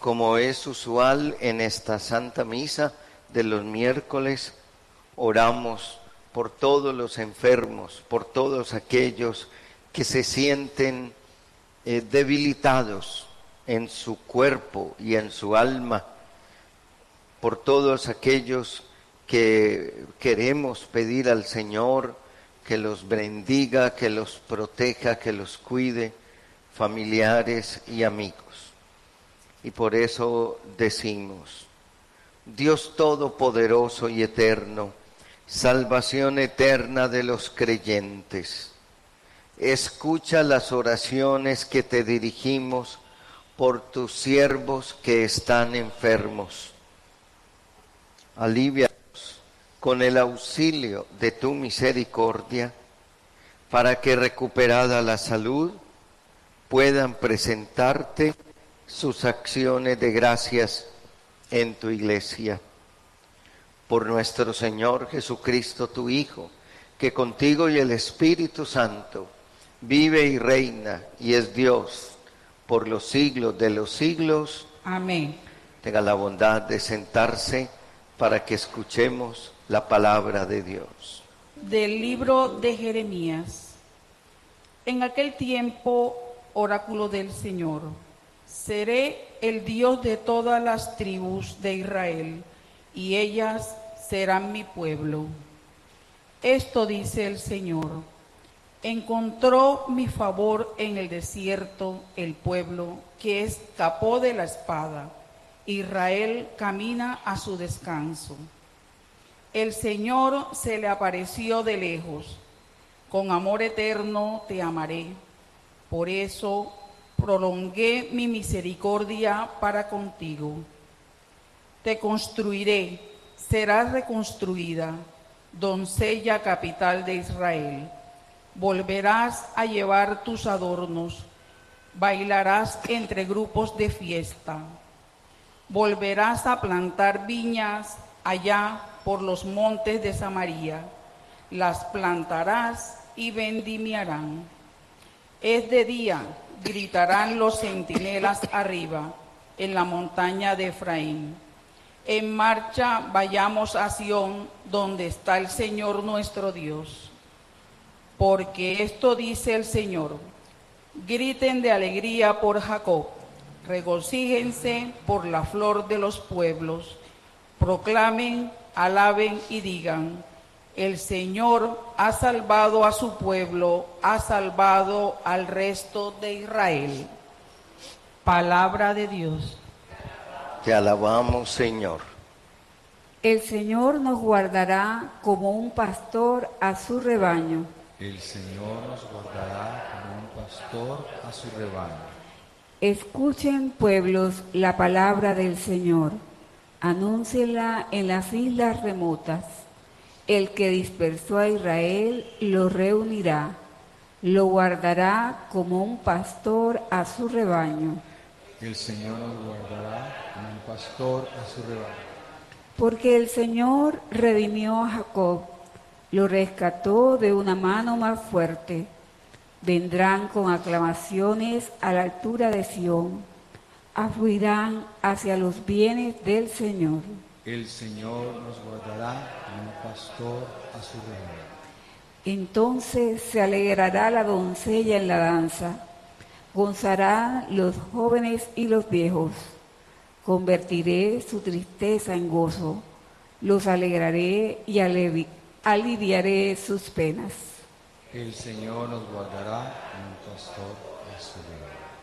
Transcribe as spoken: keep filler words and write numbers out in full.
Como es usual en esta Santa Misa de los miércoles, oramos por todos los enfermos, por todos aquellos que se sienten eh, debilitados en su cuerpo y en su alma, por todos aquellos que queremos pedir al Señor que los bendiga, que los proteja, que los cuide, familiares y amigos. Y por eso decimos: Dios Todopoderoso y Eterno, salvación eterna de los creyentes, escucha las oraciones que te dirigimos por tus siervos que están enfermos. Alívialos con el auxilio de tu misericordia, para que, recuperada la salud, puedan presentarte sus acciones de gracias en tu iglesia. Por nuestro Señor Jesucristo, tu Hijo, que contigo y el Espíritu Santo vive y reina y es Dios por los siglos de los siglos. Amén. Tenga la bondad de sentarse para que escuchemos la palabra de Dios. Del libro de Jeremías. En aquel tiempo, oráculo del Señor: seré el Dios de todas las tribus de Israel, y ellas serán mi pueblo. Esto dice el Señor: encontró mi favor en el desierto el pueblo que escapó de la espada. Israel camina a su descanso. El Señor se le apareció de lejos. Con amor eterno te amaré. Por eso prolongué mi misericordia para contigo. Te construiré, serás reconstruida, doncella capital de Israel. Volverás a llevar tus adornos, bailarás entre grupos de fiesta. Volverás a plantar viñas allá por los montes de Samaria. Las plantarás y vendimiarán. Es de día, gritarán los centinelas arriba, en la montaña de Efraín. En marcha vayamos a Sión, donde está el Señor nuestro Dios. Porque esto dice el Señor: griten de alegría por Jacob, regocíjense por la flor de los pueblos, proclamen, alaben y digan: el Señor ha salvado a su pueblo, ha salvado al resto de Israel. Palabra de Dios. Te alabamos, Señor. El Señor nos guardará como un pastor a su rebaño. El Señor nos guardará como un pastor a su rebaño. Escuchen, pueblos, la palabra del Señor. Anúnciela en las islas remotas. El que dispersó a Israel lo reunirá. Lo guardará como un pastor a su rebaño. El Señor nos guardará como un pastor a su rebaño. Porque el Señor redimió a Jacob, lo rescató de una mano más fuerte. Vendrán con aclamaciones a la altura de Sión, afluirán hacia los bienes del Señor. El Señor nos guardará como un pastor a su rebaño. Entonces se alegrará la doncella en la danza, gozarán los jóvenes y los viejos. Convertiré su tristeza en gozo, los alegraré y alivi- aliviaré sus penas. El Señor nos guardará como un pastor a su rebaño.